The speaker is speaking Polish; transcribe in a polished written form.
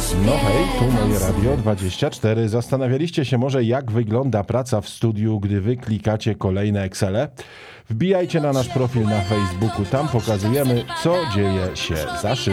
No hej, tu moje Radio 24. Zastanawialiście się może, jak wygląda praca w studiu, gdy wy klikacie kolejne Excele? Wbijajcie na nasz profil na Facebooku, tam pokazujemy, co dzieje się za szybą.